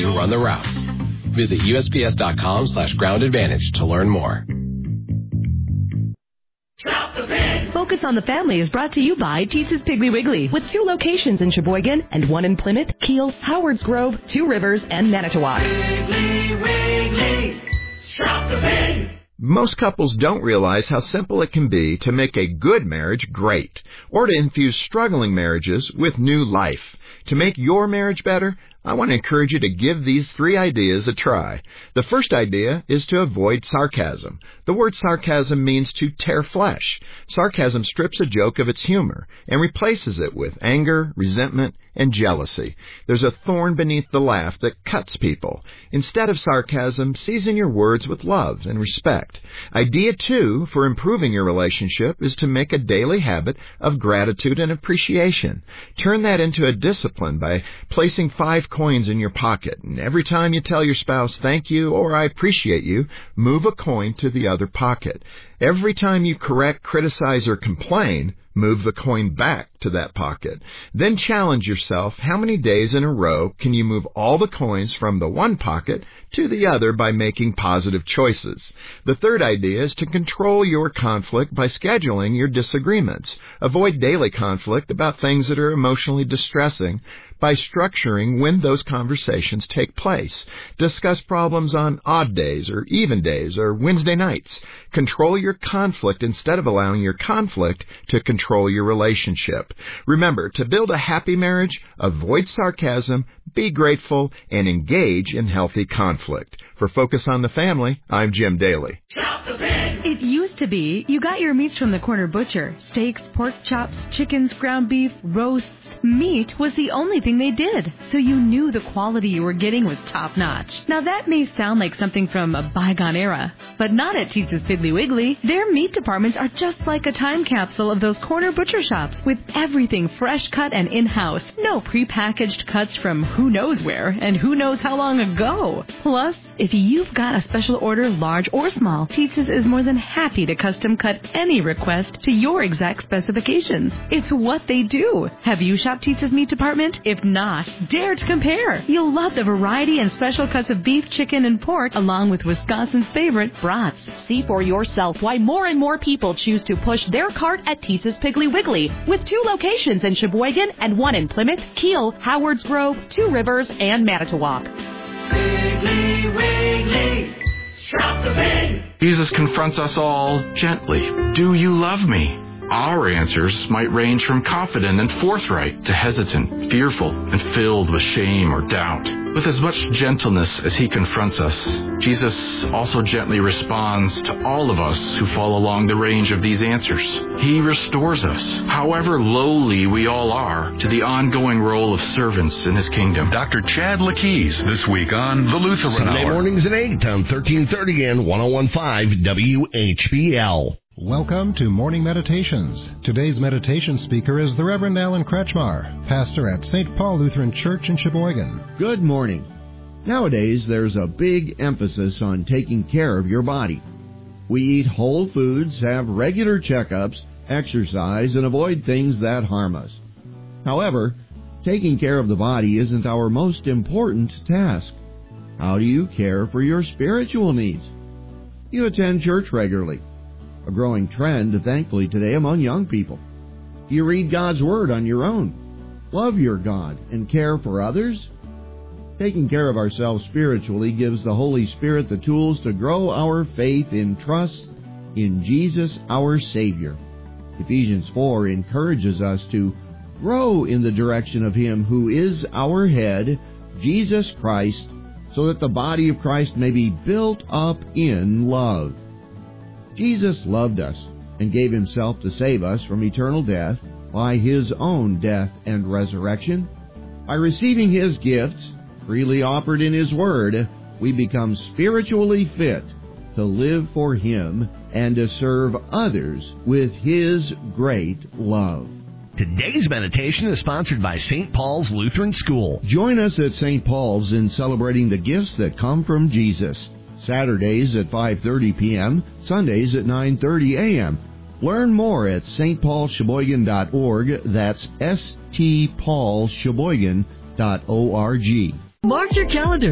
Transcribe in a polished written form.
to run the routes. Visit USPS.com/Ground Advantage to learn more. Focus on the Family is brought to you by Teetz's Piggly Wiggly, with 2 locations in Sheboygan and 1 in Plymouth, Kiel, Howards Grove, 2 Rivers, and Manitowoc. Piggly Wiggly, shop the pig. Most couples don't realize how simple it can be to make a good marriage great, or to infuse struggling marriages with new life. To make your marriage better, I want to encourage you to give these 3 ideas a try. The first idea is to avoid sarcasm. The word sarcasm means to tear flesh. Sarcasm strips a joke of its humor and replaces it with anger, resentment, and jealousy. There's a thorn beneath the laugh that cuts people. Instead of sarcasm, season your words with love and respect. Idea 2 for improving your relationship is to make a daily habit of gratitude and appreciation. Turn that into a discipline by placing 5 coins in your pocket, and every time you tell your spouse thank you or I appreciate you, move a coin to the other pocket. Every time you correct, criticize, or complain, move the coin back to that pocket. Then challenge yourself, how many days in a row can you move all the coins from the one pocket to the other by making positive choices? The third idea is to control your conflict by scheduling your disagreements. Avoid daily conflict about things that are emotionally distressing by structuring when those conversations take place. Discuss problems on odd days or even days or Wednesday nights. Control your conflict instead of allowing your conflict to control your relationship. Remember, to build a happy marriage, avoid sarcasm, be grateful, and engage in healthy conflict. For Focus on the Family, I'm Jim Daly. It used to be you got your meats from the corner butcher. Steaks, pork chops, chickens, ground beef, roasts. Meat was the only thing they did, so you knew the quality you were getting was top-notch. Now that may sound like something from a bygone era, but not at Teetz's Piggly Wiggly. Their meat departments are just like a time capsule of those corner butcher shops, with everything fresh cut and in-house. No prepackaged cuts from who knows where and who knows how long ago. Plus, if you've got a special order, large or small, Teetz's is more than happy to custom cut any request to your exact specifications. It's what they do. Have you shopped Teetz's meat department? If not, dare to compare. You'll love the variety and special cuts of beef, chicken, and pork, along with Wisconsin's favorite brats. See for yourself why more and more people choose to push their cart at Teetz's Piggly Wiggly, with 2 locations in Sheboygan and 1 in Plymouth, Kiel, Howards Grove, 2 Rivers, and Manitowoc. Piggly Wiggly, shop the pig. Jesus confronts us all gently. Do you love me? Our answers might range from confident and forthright to hesitant, fearful, and filled with shame or doubt. With as much gentleness as he confronts us, Jesus also gently responds to all of us who fall along the range of these answers. He restores us, however lowly we all are, to the ongoing role of servants in his kingdom. Dr. Chad Lakeys this week on The Lutheran Sunday Hour. mornings at 8 on 1330 and 101.5 WHBL. Welcome to Morning Meditations. Today's meditation speaker is the Reverend Alan Kretschmar, pastor at St. Paul Lutheran Church in Sheboygan. Good morning. Nowadays, there's a big emphasis on taking care of your body. We eat whole foods, have regular checkups, exercise, and avoid things that harm us. However, taking care of the body isn't our most important task. How do you care for your spiritual needs? You attend church regularly. A growing trend, thankfully, today among young people. Do you read God's Word on your own? Love your God and care for others? Taking care of ourselves spiritually gives the Holy Spirit the tools to grow our faith in trust in Jesus, our Savior. Ephesians 4 encourages us to grow in the direction of Him who is our head, Jesus Christ, so that the body of Christ may be built up in love. Jesus loved us and gave Himself to save us from eternal death by His own death and resurrection. By receiving His gifts, freely offered in His Word, we become spiritually fit to live for Him and to serve others with His great love. Today's meditation is sponsored by St. Paul's Lutheran School. Join us at St. Paul's in celebrating the gifts that come from Jesus. Saturdays at 5:30 p.m., Sundays at 9:30 a.m. Learn more at stpaulsheboygan.org. That's stpaulsheboygan.org. Mark your calendar.